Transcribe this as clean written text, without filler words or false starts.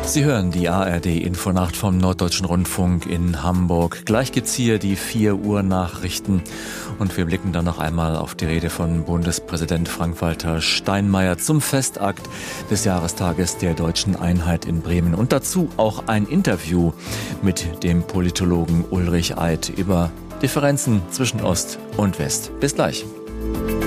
Sie hören die ARD-Infonacht vom Norddeutschen Rundfunk in Hamburg. Gleich gibt's hier die 4 Uhr Nachrichten und wir blicken dann noch einmal auf die Rede von Bundespräsident Frank-Walter Steinmeier zum Festakt des Jahrestages der Deutschen Einheit in Bremen. Und dazu auch ein Interview mit dem Politologen Ulrich Eid über Differenzen zwischen Ost und West. Bis gleich.